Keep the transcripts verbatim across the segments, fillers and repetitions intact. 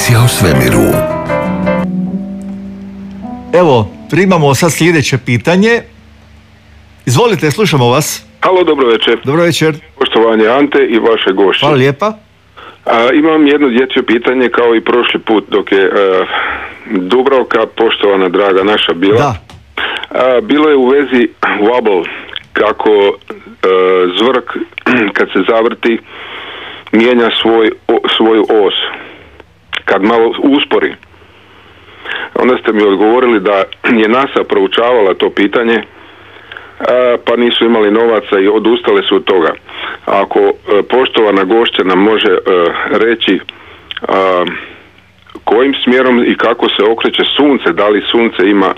Emisija o svemiru. Evo, primamo sad sljedeće pitanje. Izvolite, slušamo vas. Halo, dobro večer. Dobro večer. Poštovanje Ante i vaše gošće. Hvala lijepa. A, imam jedno dječje pitanje kao i prošli put dok je a, Dubravka, poštovana draga naša bila. Da. A, bilo je u vezi wobble, kako a, zvrk kad se zavrti mijenja svoj, o, svoju os. Kad malo uspori. Onda ste mi odgovorili da je NASA proučavala to pitanje, a, pa nisu imali novaca i odustali su od toga. Ako a, poštovana gošća nam može a, reći a, kojim smjerom i kako se okreće sunce, da li sunce ima,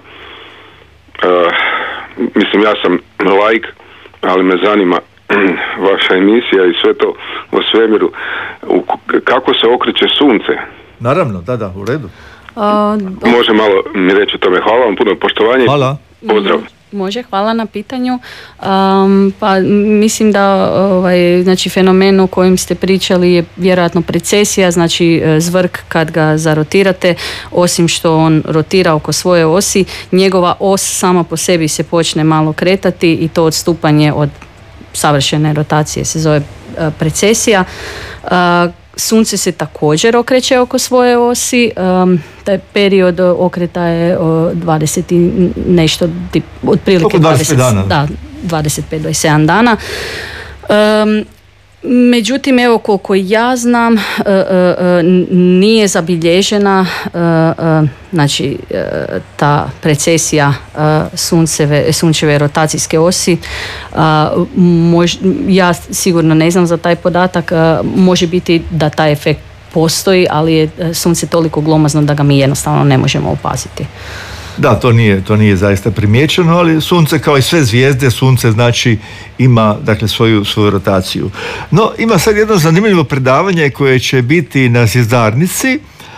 a, mislim ja sam laik, ali me zanima vaša emisija i sve to o svemiru, u, kako se okreće sunce. Naravno, da, da, u redu. A, Može malo mi reći o tome. Hvala vam, puno poštovanje. Hvala. Pozdrav. Može, hvala na pitanju. Um, pa mislim da ovaj, znači, fenomen o kojem ste pričali je vjerojatno precesija, znači zvrk kad ga zarotirate, osim što on rotira oko svoje osi, njegova os sama po sebi se počne malo kretati i to odstupanje od savršene rotacije se zove uh, precesija. Uh, Sunce se također okreće oko svoje osi, um, taj period okreta je uh, dvadeset i nešto, tip, otprilike dvadeset dana. Da, dvadeset pet do dvadeset sedam dana. Um, Međutim, evo koliko ja znam, uh, uh, nije zabilježena uh, uh, znači uh, ta precesija uh, sunceve, sunčeve rotacijske osi. Uh, mož, ja sigurno ne znam za taj podatak, uh, može biti da taj efekt postoji, ali je sunce toliko glomazno da ga mi jednostavno ne možemo opaziti. Da, to nije, to nije zaista primijećeno, ali sunce kao i sve zvijezde, sunce znači ima dakle svoju, svoju rotaciju. No, ima sad jedno zanimljivo predavanje koje će biti na Zvjezdarnici,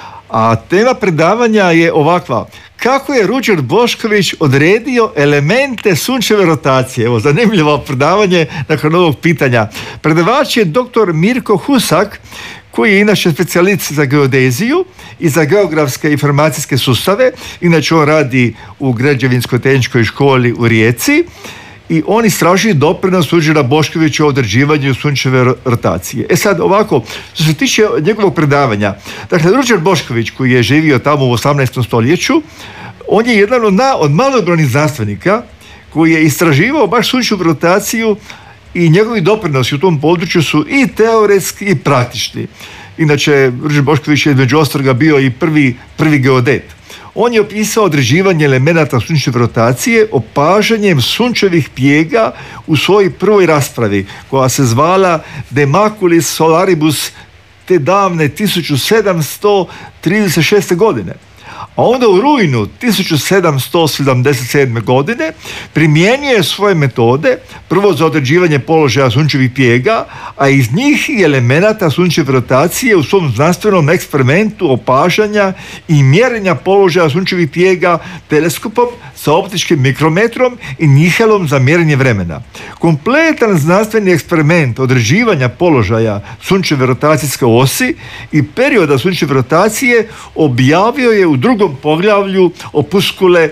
a tema predavanja je ovakva: kako je Ruđer Bošković odredio elemente sunčeve rotacije. Evo, zanimljivo predavanje nakon ovog pitanja. Predavač je doktor Mirko Husak, koji je inače specijalist za geodeziju i za geografske informacijske sustave. Inače on radi u Građevinskoj tehničkoj školi u Rijeci i on istražuje doprinos Ruđera Boškovića u određivanju sunčeve rotacije. E sad ovako, što se tiče njegovog predavanja, dakle Ruđer Bošković, koji je živio tamo u osamnaestom stoljeću, on je jedan od, na, od malobrojnih znanstvenika koji je istraživao baš sunčevu rotaciju i njegovi doprinosi u tom području su i teoretski i praktični. Inače, Ruđer Bošković je između ostaloga bio i prvi, prvi geodet. On je opisao određivanje elemenata sunčeve rotacije opažanjem sunčevih pjega u svojoj prvoj raspravi, koja se zvala De Maculis Solaribus te davne tisuću sedamsto trideset šeste. godine. A onda u rujnu tisuću sedamsto sedamdeset sedme. godine primijenio je svoje metode, prvo za određivanje položaja sunčevih pjega, a iz njih i elemenata sunčeve rotacije u svom znanstvenom eksperimentu opažanja i mjerenja položaja sunčevih pjega teleskopom sa optičkim mikrometrom i njihelom za mjerenje vremena. Kompletan znanstveni eksperiment određivanja položaja sunčeve rotacijske osi i perioda sunčeve rotacije objavio je u drugom poglavlju Opuskule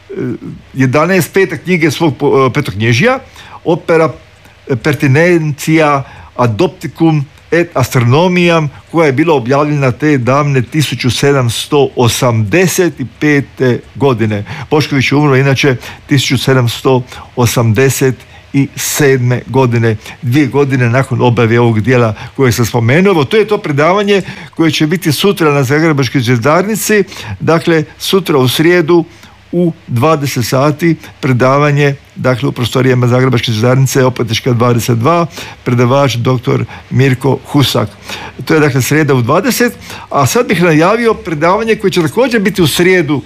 jedanaest, pete knjige svog petoknježja, Opera Pertinentia Adopticum et Astronomiam, koja je bila objavljena te davne tisuću sedamsto osamdeset pete. godine. Bošković je umro inače tisuću sedamsto osamdeset sedme. godine, dvije godine nakon objave ovog dijela koje sam spomenuo. To je to predavanje koje će biti sutra na Zagrebačkoj Zvjezdarnici, dakle sutra u srijedu u dvadeset sati, predavanje dakle u prostorijama Zagrebačke Zvjezdarnice, Opatička dvadeset dva, predavač doktor Mirko Husak. To je dakle srijeda u dvadeset, a sad bih najavio predavanje koje će također biti u srijedu.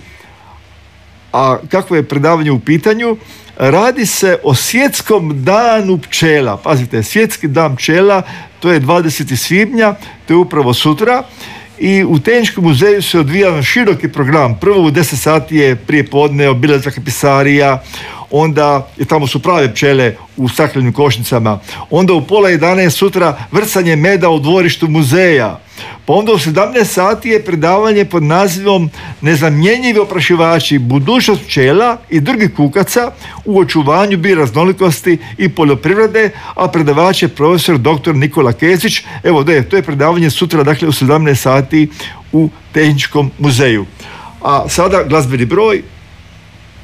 A kako je predavanje u pitanju? Radi se o svjetskom danu pčela. Pazite, svjetski dan pčela, to je dvadesetog svibnja, to je upravo sutra. I u Tehničkom muzeju se odvija široki program. Prvo u deset sati je prije podne obilazak pisarija, onda je tamo su prave pčele u staklenim košnicama. Onda u pola jedanaest sutra vrcanje meda u dvorištu muzeja. Pa onda u sedamnaest sati je predavanje pod nazivom Nezamjenjivi oprašivači, budućnost pčela i drugih kukaca u očuvanju bioraznolikosti i poljoprivrede, a predavač je profesor doktor Nikola Kesić. Evo da je, to je predavanje sutra, dakle u sedamnaest sati u Tehničkom muzeju. A sada glazbeni broj